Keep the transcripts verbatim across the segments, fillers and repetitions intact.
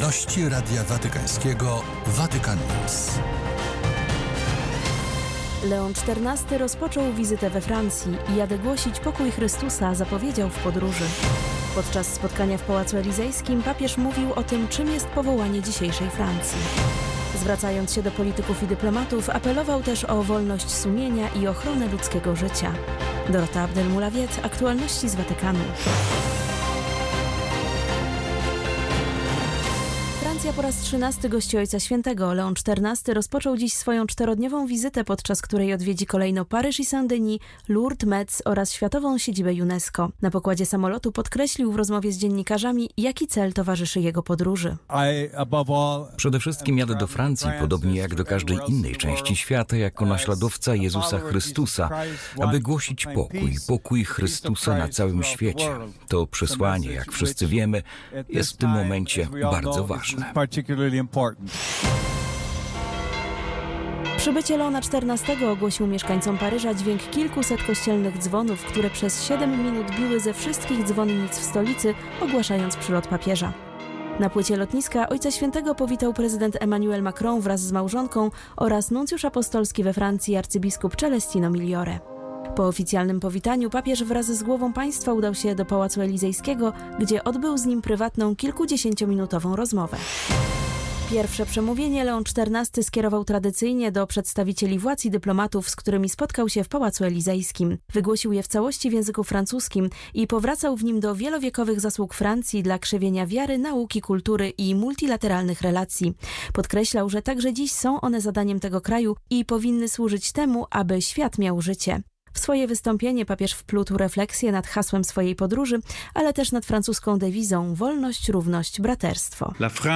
Aktualności Radia Watykańskiego Vatican News. Leon czternasty rozpoczął wizytę we Francji i jadę głosić pokój Chrystusa, zapowiedział w podróży. Podczas spotkania w Pałacu Elizejskim papież mówił o tym, czym jest powołanie dzisiejszej Francji. Zwracając się do polityków i dyplomatów, apelował też o wolność sumienia i ochronę ludzkiego życia. Dorota Abdelmulawiet, aktualności z Watykanu. Francja po raz trzynasty gości Ojca Świętego. Leon czternasty rozpoczął dziś swoją czterodniową wizytę, podczas której odwiedzi kolejno Paryż i Saint-Denis, Lourdes, Metz oraz światową siedzibę UNESCO. Na pokładzie samolotu podkreślił w rozmowie z dziennikarzami, jaki cel towarzyszy jego podróży. Przede wszystkim jadę do Francji, podobnie jak do każdej innej części świata, jako naśladowca Jezusa Chrystusa, aby głosić pokój, pokój Chrystusa na całym świecie. To przesłanie, jak wszyscy wiemy, jest w tym momencie bardzo ważne. Przybycie Leona czternastego ogłosił mieszkańcom Paryża dźwięk kilkuset kościelnych dzwonów, które przez siedem minut biły ze wszystkich dzwonnic w stolicy, ogłaszając przylot papieża. Na płycie lotniska Ojca Świętego powitał prezydent Emmanuel Macron wraz z małżonką oraz nuncjusz apostolski we Francji arcybiskup Celestino Migliore. Po oficjalnym powitaniu papież wraz z głową państwa udał się do Pałacu Elizejskiego, gdzie odbył z nim prywatną kilkudziesięciominutową rozmowę. Pierwsze przemówienie Leon czternasty skierował tradycyjnie do przedstawicieli władz i dyplomatów, z którymi spotkał się w Pałacu Elizejskim. Wygłosił je w całości w języku francuskim i powracał w nim do wielowiekowych zasług Francji dla krzewienia wiary, nauki, kultury i multilateralnych relacji. Podkreślał, że także dziś są one zadaniem tego kraju i powinny służyć temu, aby świat miał życie. W swoje wystąpienie papież wplótł refleksję nad hasłem swojej podróży, ale też nad francuską dewizą wolność, równość, braterstwo.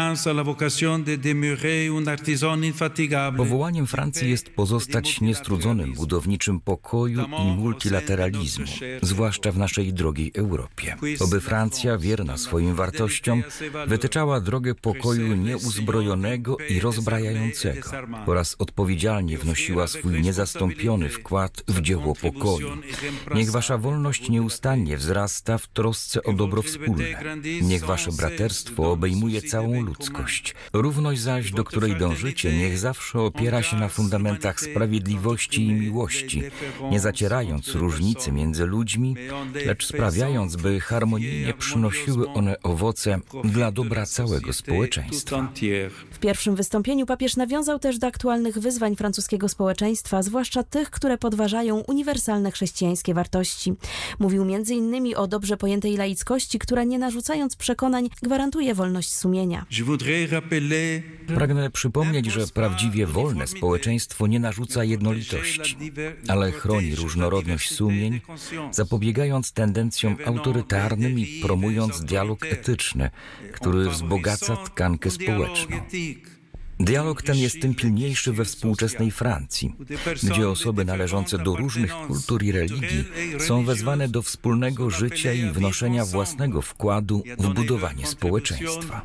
Powołaniem Francji jest pozostać niestrudzonym budowniczym pokoju i multilateralizmu, zwłaszcza w naszej drogiej Europie. Oby Francja, wierna swoim wartościom, wytyczała drogę pokoju nieuzbrojonego i rozbrajającego oraz odpowiedzialnie wnosiła swój niezastąpiony wkład w dzieło pokoju. Pokoju. Niech wasza wolność nieustannie wzrasta w trosce o dobro wspólne. Niech wasze braterstwo obejmuje całą ludzkość. Równość zaś, do której dążycie, niech zawsze opiera się na fundamentach sprawiedliwości i miłości, nie zacierając różnicy między ludźmi, lecz sprawiając, by harmonijnie przynosiły one owoce dla dobra całego społeczeństwa. W pierwszym wystąpieniu papież nawiązał też do aktualnych wyzwań francuskiego społeczeństwa, zwłaszcza tych, które podważają uniwersalne chrześcijańskie wartości. Mówił między innymi o dobrze pojętej laickości, która nie narzucając przekonań gwarantuje wolność sumienia. Pragnę przypomnieć, że prawdziwie wolne społeczeństwo nie narzuca jednolitości, ale chroni różnorodność sumień, zapobiegając tendencjom autorytarnym i promując dialog etyczny, który wzbogaca tkankę społeczną. Dialog ten jest tym pilniejszy we współczesnej Francji, gdzie osoby należące do różnych kultur i religii są wezwane do wspólnego życia i wnoszenia własnego wkładu w budowanie społeczeństwa.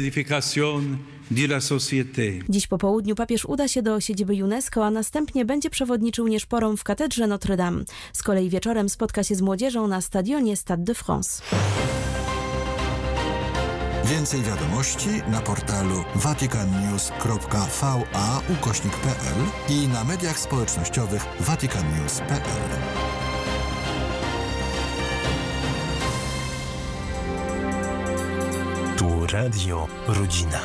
Dziś po południu papież uda się do siedziby UNESCO, a następnie będzie przewodniczył nieszporą w katedrze Notre Dame. Z kolei wieczorem spotka się z młodzieżą na stadionie Stade de France. Więcej wiadomości na portalu vaticannews kropka va ukośnik pl i na mediach społecznościowych vaticannews kropka pl. Tu Radio Rodzina.